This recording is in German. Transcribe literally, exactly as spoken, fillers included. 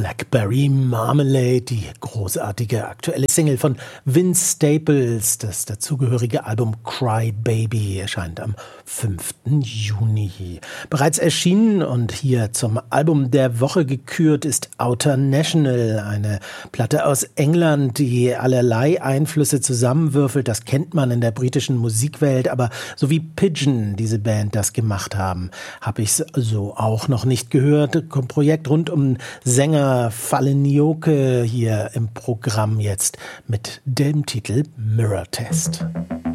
Blackberry Marmalade, die großartige aktuelle Single von Vince Staples. Das dazugehörige Album Cry Baby erscheint am fünften Juni. Bereits erschienen und hier zum Album der Woche gekürt ist Outer National, eine Platte aus England, die allerlei Einflüsse zusammenwürfelt. Das kennt man in der britischen Musikwelt, aber so wie Pigeon, diese Band, das gemacht haben, habe ich es so auch noch nicht gehört. Ein Projekt rund um Sänger Fallen Nyoke hier im Programm jetzt mit dem Titel Mirror Test.